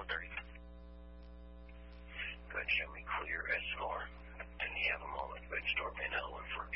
1:30. Good, show me clear S4. And you have a moment. Good, store pin L1 for